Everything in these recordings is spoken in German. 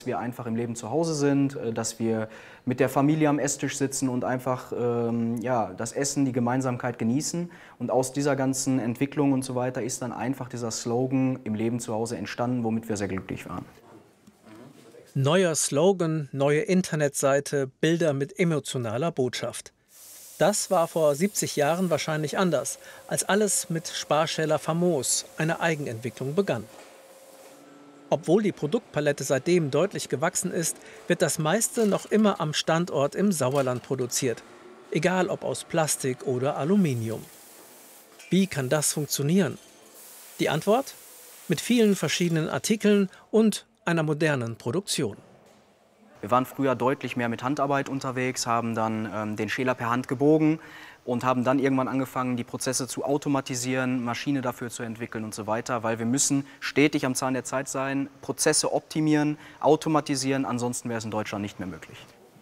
Wir einfach im Leben zu Hause sind, dass wir mit der Familie am Esstisch sitzen und einfach ja, das Essen, die Gemeinsamkeit genießen. Und aus dieser ganzen Entwicklung und so weiter ist dann einfach dieser Slogan im Leben zu Hause entstanden, womit wir sehr glücklich waren. Neuer Slogan, neue Internetseite, Bilder mit emotionaler Botschaft. Das war vor 70 Jahren wahrscheinlich anders, als alles mit Sparschäler Famos, eine Eigenentwicklung, begann. Obwohl die Produktpalette seitdem deutlich gewachsen ist, wird das meiste noch immer am Standort im Sauerland produziert. Egal ob aus Plastik oder Aluminium. Wie kann das funktionieren? Die Antwort? Mit vielen verschiedenen Artikeln und einer modernen Produktion. Wir waren früher deutlich mehr mit Handarbeit unterwegs, haben dann den Schäler per Hand gebogen und haben dann irgendwann angefangen, die Prozesse zu automatisieren, Maschine dafür zu entwickeln und so weiter, weil wir müssen stetig am Zahn der Zeit sein, Prozesse optimieren, automatisieren, ansonsten wäre es in Deutschland nicht mehr möglich.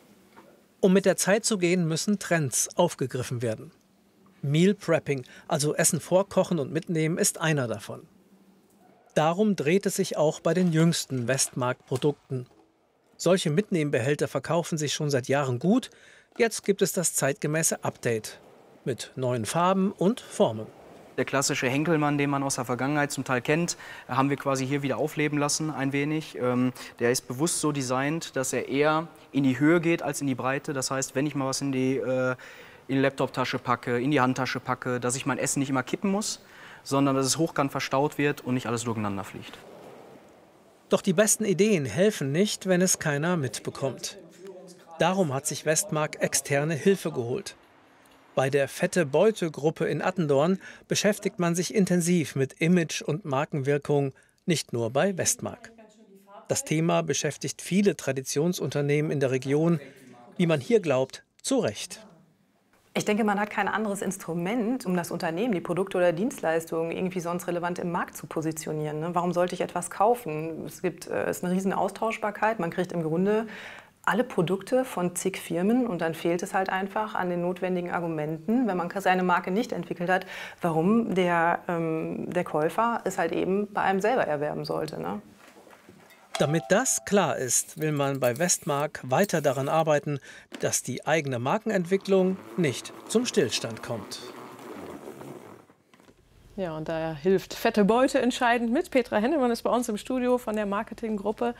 Um mit der Zeit zu gehen, müssen Trends aufgegriffen werden. Meal Prepping, also Essen vorkochen und mitnehmen, ist einer davon. Darum dreht es sich auch bei den jüngsten Westmark-Produkten. Solche Mitnehmbehälter verkaufen sich schon seit Jahren gut. Jetzt gibt es das zeitgemäße Update mit neuen Farben und Formen. Der klassische Henkelmann, den man aus der Vergangenheit zum Teil kennt, haben wir quasi hier wieder aufleben lassen ein wenig. Der ist bewusst so designt, dass er eher in die Höhe geht als in die Breite. Das heißt, wenn ich mal was in die Laptoptasche packe, in die Handtasche packe, dass ich mein Essen nicht immer kippen muss, sondern dass es hochkant verstaut wird und nicht alles durcheinander fliegt. Doch die besten Ideen helfen nicht, wenn es keiner mitbekommt. Darum hat sich Westmark externe Hilfe geholt. Bei der Fette-Beute-Gruppe in Attendorn beschäftigt man sich intensiv mit Image und Markenwirkung, nicht nur bei Westmark. Das Thema beschäftigt viele Traditionsunternehmen in der Region, wie man hier glaubt, zu Recht. Ich denke, man hat kein anderes Instrument, um das Unternehmen, die Produkte oder Dienstleistungen irgendwie sonst relevant im Markt zu positionieren. Ne? Warum sollte ich etwas kaufen? Es ist eine riesen Austauschbarkeit. Man kriegt im Grunde alle Produkte von zig Firmen und dann fehlt es halt einfach an den notwendigen Argumenten, wenn man seine Marke nicht entwickelt hat, warum der Käufer es halt eben bei einem selber erwerben sollte. Ne? Damit das klar ist, will man bei Westmark weiter daran arbeiten, dass die eigene Markenentwicklung nicht zum Stillstand kommt. Ja, und da hilft Fette Beute entscheidend mit. Petra Hennemann ist bei uns im Studio von der Marketinggruppe.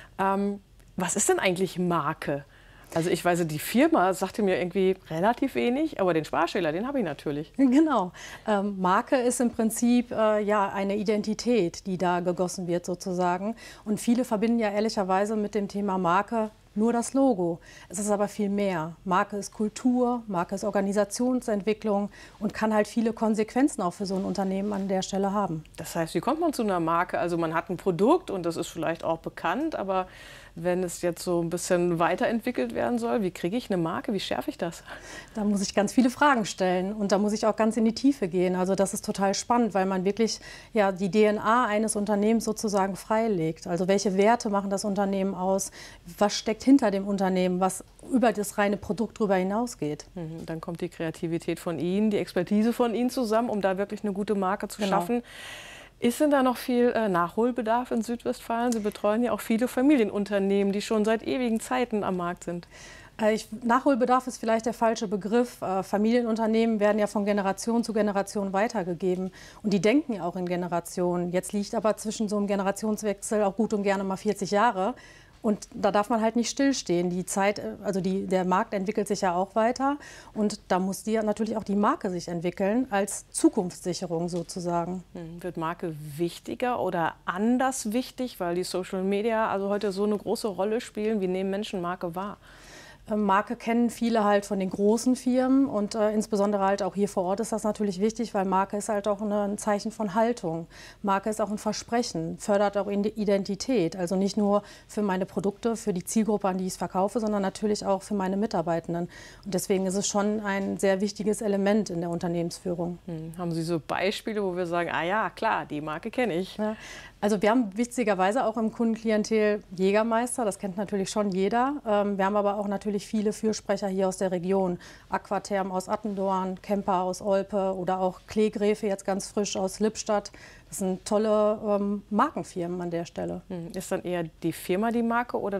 Was ist denn eigentlich Marke? Also ich weiß, die Firma sagte mir irgendwie relativ wenig, aber den Sparschäler, den habe ich natürlich. Genau. Marke ist im Prinzip ja eine Identität, die da gegossen wird sozusagen. Und viele verbinden ja ehrlicherweise mit dem Thema Marke nur das Logo. Es ist aber viel mehr. Marke ist Kultur, Marke ist Organisationsentwicklung und kann halt viele Konsequenzen auch für so ein Unternehmen an der Stelle haben. Das heißt, wie kommt man zu einer Marke? Also man hat ein Produkt und das ist vielleicht auch bekannt, aber wenn es jetzt so ein bisschen weiterentwickelt werden soll, wie kriege ich eine Marke? Wie schärfe ich das? Da muss ich ganz viele Fragen stellen und da muss ich auch ganz in die Tiefe gehen. Also das ist total spannend, weil man wirklich ja, die DNA eines Unternehmens sozusagen freilegt. Also welche Werte machen das Unternehmen aus? Was steckt hinter dem Unternehmen, was über das reine Produkt drüber hinausgeht? Dann kommt die Kreativität von Ihnen, die Expertise von Ihnen zusammen, um da wirklich eine gute Marke zu schaffen. Ist denn da noch viel Nachholbedarf in Südwestfalen? Sie betreuen ja auch viele Familienunternehmen, die schon seit ewigen Zeiten am Markt sind. Nachholbedarf ist vielleicht der falsche Begriff. Familienunternehmen werden ja von Generation zu Generation weitergegeben. Und die denken ja auch in Generationen. Jetzt liegt aber zwischen so einem Generationswechsel auch gut und gerne mal 40 Jahre. Und da darf man halt nicht stillstehen. Die Zeit, also der Markt entwickelt sich ja auch weiter. Und da muss natürlich auch die Marke sich entwickeln, als Zukunftssicherung sozusagen. Wird Marke wichtiger oder anders wichtig, weil die Social Media also heute so eine große Rolle spielen? Wie nehmen Menschen Marke wahr? Marke kennen viele halt von den großen Firmen und insbesondere halt auch hier vor Ort ist das natürlich wichtig, weil Marke ist halt auch ein Zeichen von Haltung. Marke ist auch ein Versprechen, fördert auch Identität, also nicht nur für meine Produkte, für die Zielgruppe, an die ich es verkaufe, sondern natürlich auch für meine Mitarbeitenden. Und deswegen ist es schon ein sehr wichtiges Element in der Unternehmensführung. Haben Sie so Beispiele, wo wir sagen, ah ja, klar, die Marke kenne ich? Ja. Also wir haben witzigerweise auch im Kundenklientel Jägermeister, das kennt natürlich schon jeder. Wir haben aber auch natürlich viele Fürsprecher hier aus der Region. Aquatherm aus Attendorn, Kemper aus Olpe oder auch Kleegräfe jetzt ganz frisch aus Lippstadt. Das sind tolle Markenfirmen an der Stelle. Ist dann eher die Firma die Marke oder